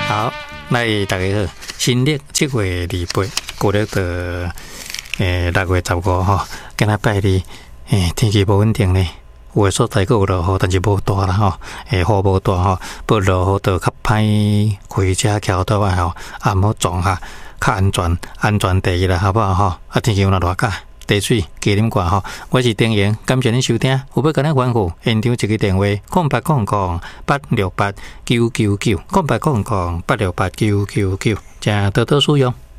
好，来大家好，新历7月28，旧历的6月15吼，今仔拜日天气无稳定呢，有的所在佫有落雨，但是无大啦吼，雨无大吼，不过落雨就较歹开车桥倒啊吼，啊毋好撞下，较安全第一啦，好不好吼？啊天气有若热甲。茶水加啉寡吼，我是丁言，感谢您收听。有要跟咱关护，现场一个电话：0800-868-999，0800-868-999，请多多使用。